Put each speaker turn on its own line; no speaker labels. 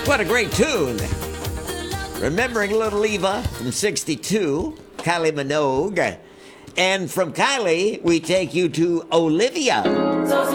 What a great tune. Remembering Little Eva from 62, Kylie Minogue. And from Kylie, we take you to Olivia.